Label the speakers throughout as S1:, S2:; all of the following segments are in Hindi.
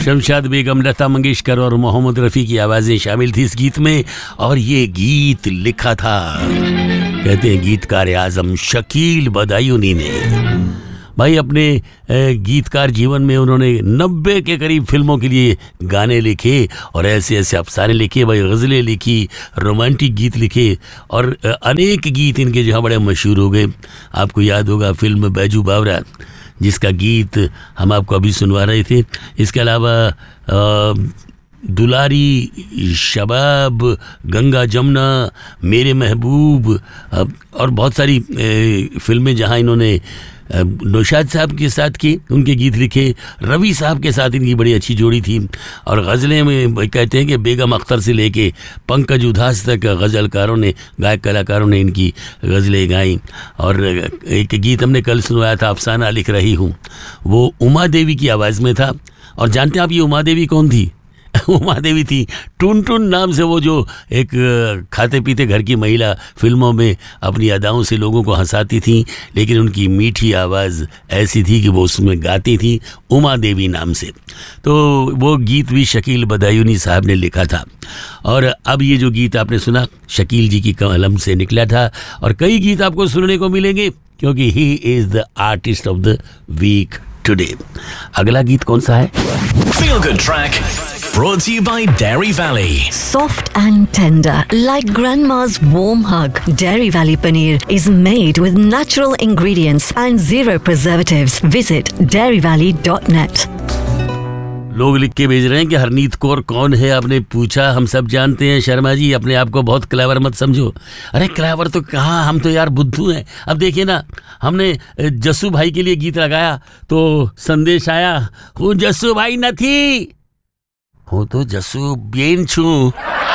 S1: शमशाद बेगम, लता मंगेशकर और मोहम्मद रफ़ी की आवाज़ें शामिल थी इस गीत में। और ये गीत लिखा था, कहते हैं गीतकार आज़म शकील बदायूनी ने। भाई अपने गीतकार जीवन में उन्होंने 90 के करीब फिल्मों के लिए गाने लिखे और ऐसे ऐसे अफसाने लिखे, भाई गज़लें लिखी, रोमांटिक गीत लिखे और अनेक गीत इनके जहाँ बड़े मशहूर हो गए। आपको याद होगा फिल्म बैजू बावरा, जिसका गीत हम आपको अभी सुनवा रहे थे। इसके अलावा दुलारी, शबाब, गंगा जमुना, मेरे महबूब और बहुत सारी फिल्में जहां इन्होंने नौशाद साहब के साथ की, उनके गीत लिखे। रवि साहब के साथ इनकी बड़ी अच्छी जोड़ी थी। और गज़लें में कहते हैं कि बेगम अख्तर से लेके पंकज उधास तक गज़लकारों ने, गायक कलाकारों ने इनकी गज़लें गाई। और एक गीत हमने कल सुनवाया था, अफसाना लिख रही हूँ, वो उमा देवी की आवाज़ में था। और जानते हैं आप ये उमा देवी कौन थी? उमा देवी थी टुन टुन नाम से, वो जो एक खाते पीते घर की महिला फिल्मों में अपनी अदाओं से लोगों को हंसाती थी, लेकिन उनकी मीठी आवाज़ ऐसी थी कि वो उसमें गाती थी उमा देवी नाम से। तो वो गीत भी शकील बदायूनी साहब ने लिखा था। और अब ये जो गीत आपने सुना शकील जी की कलम से निकला था। और कई गीत आपको सुनने को मिलेंगे क्योंकि he is the artist of the week today. अगला गीत कौन सा है?
S2: Feel Good Track brought to you by Dairy Valley.
S3: Soft and tender, like grandma's warm hug. Dairy Valley paneer is made with natural ingredients and zero preservatives. Visit dairyvalley.net.
S1: लोग लिख के भेज रहे हैं कि हरनीत कौर कौन है, आपने पूछा, हम सब जानते हैं। शर्मा जी अपने आप को बहुत क्लेवर मत समझो। अरे क्लेवर तो कहाँ, हम तो यार बुद्धू हैं। अब देखिए ना, हमने जस्सू भाई के लिए गीत लगाया तो संदेश आया, हूँ जस्सू भाई नहीं, हूँ तो जस्सू बेन छू।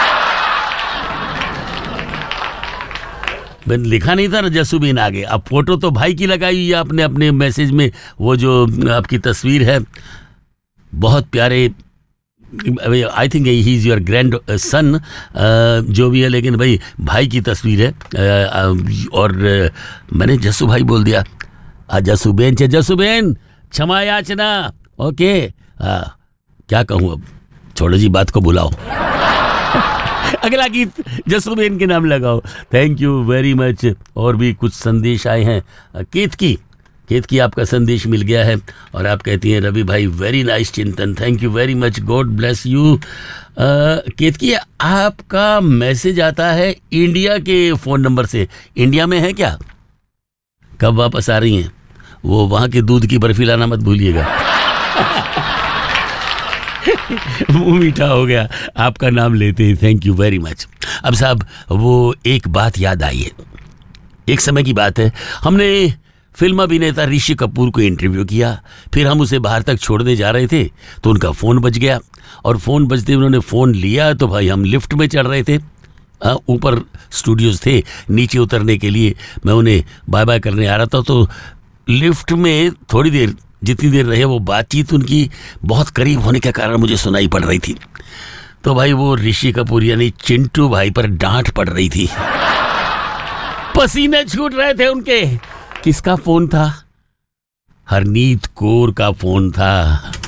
S1: मैंने लिखा नहीं था ना जस्सू बेन आगे। अब फोटो तो भाई की लगाई हुई है आपने अपने मैसेज में, वो जो आपकी तस्वीर है बहुत प्यारे। I think he is your grand son जो भी है, लेकिन भाई भाई की तस्वीर है। और मैंने जस्सू भाई बोल दिया। जस्सू बेन छे, जस्सू बेन क्षमा याचना। ओके क्या कहूँ, अब छोड़ो जी, बात को बुलाओ। अगला गीत जस्सू बेन के नाम लगाओ। Thank you very much. और भी कुछ संदेश आए हैं। केत की आपका संदेश मिल गया है और आप कहती हैं रवि भाई वेरी नाइस चिंतन, thank you very much, God bless you. केत की आपका मैसेज आता है इंडिया के फ़ोन नंबर से। इंडिया में है क्या? कब वापस आ रही हैं? वो वहाँ के दूध की बर्फी लाना मत भूलिएगा। मुँह मीठा हो गया आपका नाम लेते हैं, थैंक यू वेरी मच। अब साहब वो एक बात याद आई है, एक समय की बात है, हमने फिल्म अभिनेता ऋषि कपूर को इंटरव्यू किया। फिर हम उसे बाहर तक छोड़ने जा रहे थे तो उनका फ़ोन बज गया और फ़ोन बजते उन्होंने फ़ोन लिया तो भाई हम लिफ्ट में चढ़ रहे थे। ऊपर स्टूडियोज़ थे, नीचे उतरने के लिए मैं उन्हें बाय बाय करने आ रहा था। तो लिफ्ट में थोड़ी देर, जितनी देर रहे, वो बातचीत उनकी बहुत करीब होने के कारण मुझे सुनाई पड़ रही थी। तो भाई वो ऋषि कपूर यानी चिंटू भाई पर डांट पड़ रही थी, पसीने छूट रहे थे उनके। किसका फोन था? हरनीत कौर का फोन था।